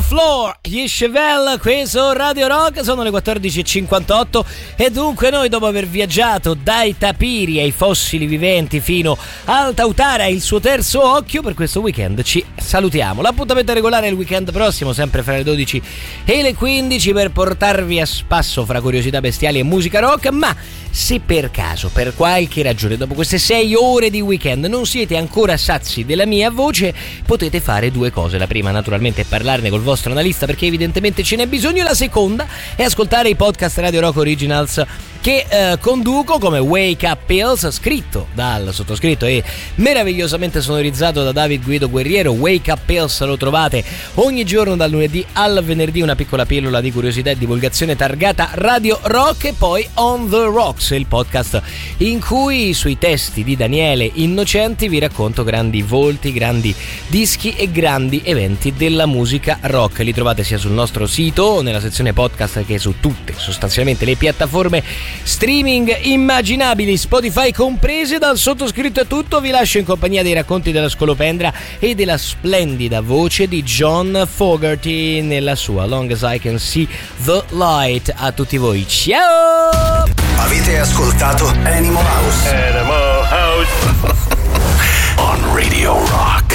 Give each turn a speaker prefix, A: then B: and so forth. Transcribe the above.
A: Floor, gli Chevelle, qui su Radio Rock, sono le 14.58 e dunque noi, dopo aver viaggiato dai tapiri ai fossili viventi fino al Tautara e il suo terzo occhio, per questo weekend ci salutiamo. L'appuntamento regolare è il weekend prossimo, sempre fra le 12 e le 15, per portarvi a spasso fra curiosità bestiali e musica rock. Ma se per caso, per qualche ragione, dopo queste 6 ore di weekend non siete ancora sazi della mia voce, potete fare due cose. La prima, naturalmente, è parlarne col vostro analista, perché evidentemente ce n'è bisogno. La seconda è ascoltare i podcast Radio Rock Originals che conduco, come Wake Up Pills, scritto dal sottoscritto e meravigliosamente sonorizzato da David Guido Guerriero. Wake Up Pills lo trovate ogni giorno dal lunedì al venerdì, una piccola pillola di curiosità e divulgazione targata Radio Rock. E poi On The Rocks, il podcast in cui sui testi di Daniele Innocenti vi racconto grandi volti, grandi dischi e grandi eventi della musica rock. Li trovate sia sul nostro sito, nella sezione podcast, che su tutte sostanzialmente le piattaforme streaming immaginabili, Spotify comprese. Dal sottoscritto è tutto, vi lascio in compagnia dei racconti della Scolopendra e della splendida voce di John Fogerty nella sua Long As I Can See The Light. A tutti voi, ciao!
B: Avete ascoltato Animal House?
C: Animal House on Radio Rock.